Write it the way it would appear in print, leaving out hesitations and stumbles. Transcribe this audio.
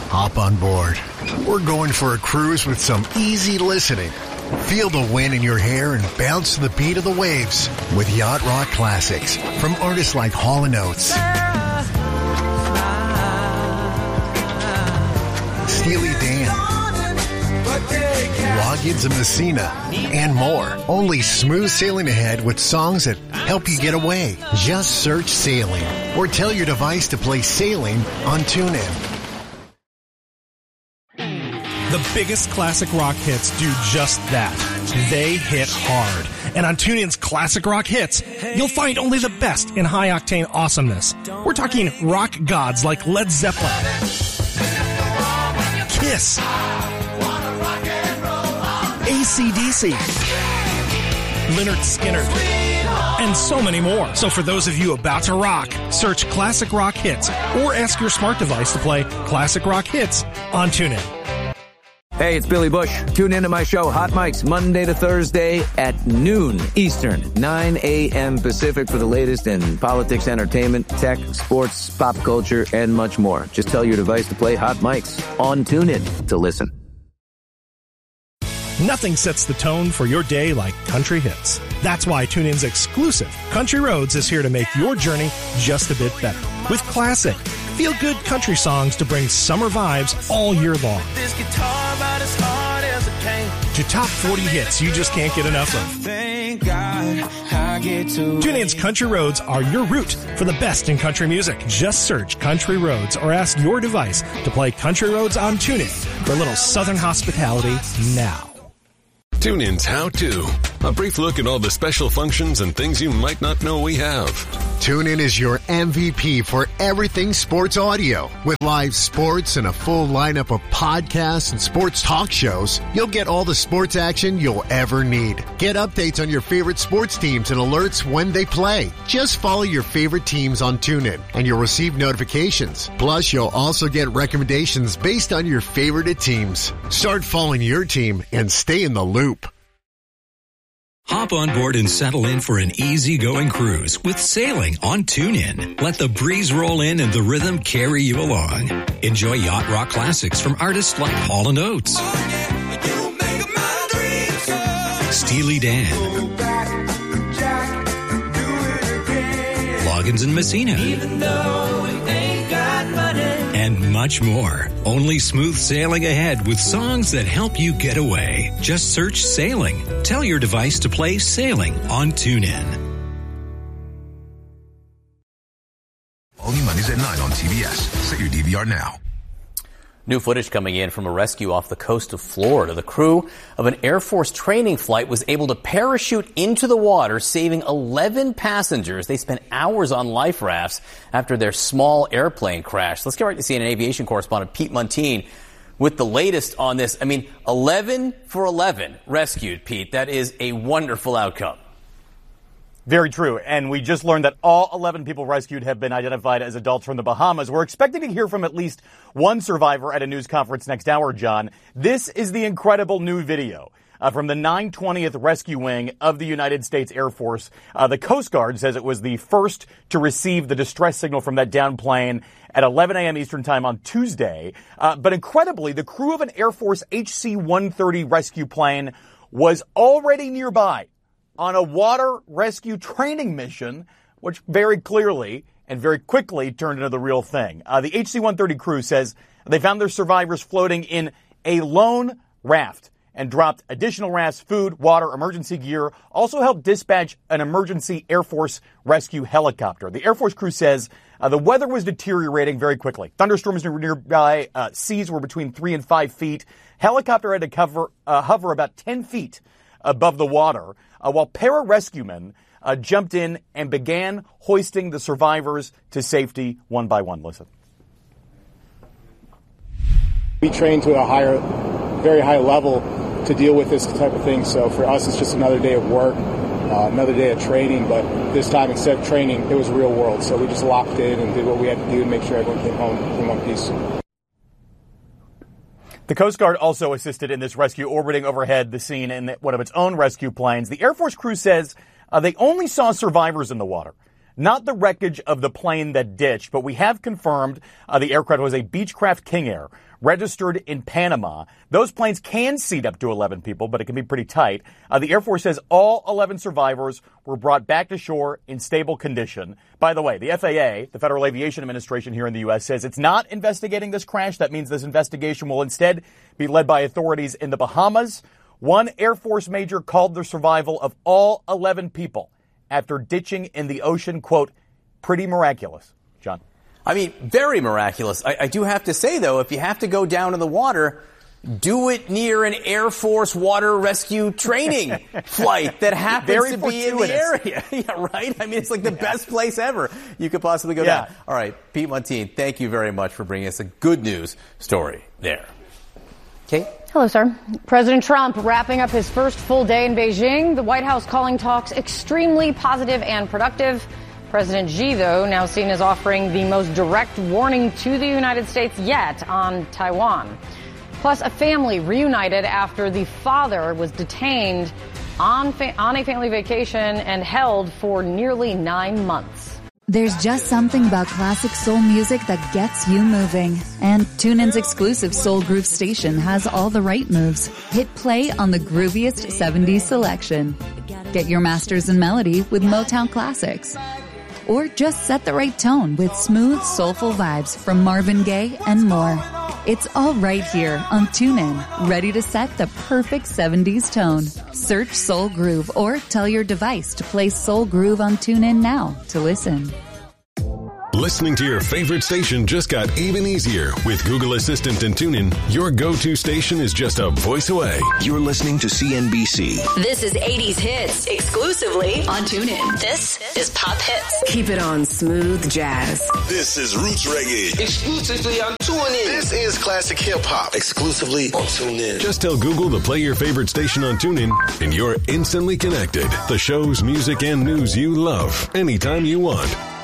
Hop on board. We're going for a cruise with some easy listening. Feel the wind in your hair and bounce to the beat of the waves with Yacht Rock classics from artists like Hall & Oates, Steely Dan, Loggins and Messina, and more. Only smooth sailing ahead with songs that help you get away. Just search Sailing or tell your device to play Sailing on TuneIn. The biggest classic rock hits do just that. They hit hard. And on TuneIn's Classic Rock Hits, you'll find only the best in high-octane awesomeness. We're talking rock gods like Led Zeppelin, Kiss, AC/DC, Lynyrd Skynyrd, and so many more. So for those of you about to rock, search Classic Rock Hits or ask your smart device to play Classic Rock Hits on TuneIn. Hey, it's Billy Bush. Tune into my show, Hot Mics, Monday to Thursday at noon Eastern, 9 a.m. Pacific for the latest in politics, entertainment, tech, sports, pop culture, and much more. Just tell your device to play Hot Mics on TuneIn to listen. Nothing sets the tone for your day like country hits. That's why TuneIn's exclusive Country Roads is here to make your journey just a bit better. With classic, feel-good country songs to bring summer vibes all year long. This guitar about as hard as it came. To top 40 hits you just can't get enough of. Thank God I get to TuneIn's Country Roads are your route for the best in country music. Just search Country Roads or ask your device to play Country Roads on TuneIn for a little Southern hospitality now. TuneIn's How To. A brief look at all the special functions and things you might not know we have. TuneIn is your MVP for everything sports audio. With live sports and a full lineup of podcasts and sports talk shows, you'll get all the sports action you'll ever need. Get updates on your favorite sports teams and alerts when they play. Just follow your favorite teams on TuneIn and you'll receive notifications. Plus, you'll also get recommendations based on your favorite teams. Start following your team and stay in the loop. Hop on board and settle in for an easy-going cruise with Sailing on TuneIn. Let the breeze roll in and the rhythm carry you along. Enjoy yacht rock classics from artists like Hall & Oates, Steely Dan, Loggins and Messina, and much more. Only smooth sailing ahead with songs that help you get away. Just search Sailing. Tell your device to play Sailing on TuneIn. Only Mondays at 9 on TBS. Set your DVR now. New footage coming in from a rescue off the coast of Florida. The crew of an Air Force training flight was able to parachute into the water, saving 11 passengers. They spent hours on life rafts after their small airplane crashed. Let's get right to CNN aviation correspondent Pete Muntean with the latest on this. 11 for 11 rescued, Pete. That is a wonderful outcome. Very true. And we just learned that all 11 people rescued have been identified as adults from the Bahamas. We're expecting to hear from at least one survivor at a news conference next hour, John. This is the incredible new video from the 920th Rescue Wing of the United States Air Force. The Coast Guard says it was the first to receive the distress signal from that downed plane at 11 a.m. Eastern Time on Tuesday. But incredibly, the crew of an Air Force HC-130 rescue plane was already nearby on a water rescue training mission, which very clearly and very quickly turned into the real thing. The HC-130 crew says they found their survivors floating in a lone raft and dropped additional rafts, food, water, emergency gear, also helped dispatch an emergency Air Force rescue helicopter. The Air Force crew says the weather was deteriorating very quickly. Thunderstorms were nearby, seas were between 3 and 5 feet. Helicopter had to hover about 10 feet above the water, while para-rescuemen jumped in and began hoisting the survivors to safety one by one. Listen. We train to a very high level to deal with this type of thing, so for us it's just another day of work, another day of training, but this time instead of training, it was real world, so we just locked in and did what we had to do to make sure everyone came home in one piece. The Coast Guard also assisted in this rescue, orbiting overhead the scene in one of its own rescue planes. The Air Force crew says they only saw survivors in the water. not the wreckage of the plane that ditched, but we have confirmed the aircraft was a Beechcraft King Air registered in Panama. Those planes can seat up to 11 people, but it can be pretty tight. The Air Force says all 11 survivors were brought back to shore in stable condition. By the way, the FAA, the Federal Aviation Administration here in the U.S., says it's not investigating this crash. That means this investigation will instead be led by authorities in the Bahamas. One Air Force major called the survival of all 11 people after ditching in the ocean, quote, pretty miraculous. John. I mean, very miraculous. I do have to say, though, if you have to go down in the water, do it near an Air Force water rescue training flight that happens to be in the area. Yeah, right? I mean, it's like the best place ever you could possibly go down. All right, Pete Montine, thank you very much for bringing us a good news story there. Kate? Hello, sir. President Trump wrapping up his first full day in Beijing. The White House calling talks extremely positive and productive. President Xi, though, now seen as offering the most direct warning to the United States yet on Taiwan. Plus, a family reunited after the father was detained on a family vacation and held for nearly 9 months. There's just something about classic soul music that gets you moving. And TuneIn's exclusive Soul Groove station has all the right moves. Hit play on the grooviest 70s selection. Get your masters in melody with Motown Classics. Or just set the right tone with smooth, soulful vibes from Marvin Gaye and more. It's all right here on TuneIn, ready to set the perfect 70s tone. Search Soul Groove or tell your device to play Soul Groove on TuneIn now to listen. Listening to your favorite station just got even easier. With Google Assistant and TuneIn, your go-to station is just a voice away. You're listening to CNBC. This is 80s Hits, exclusively on TuneIn. This is Pop Hits. Keep it on Smooth Jazz. This is Roots Reggae, exclusively on TuneIn. This is Classic Hip Hop, exclusively on TuneIn. Just tell Google to play your favorite station on TuneIn, and you're instantly connected. The shows, music, and news you love, anytime you want.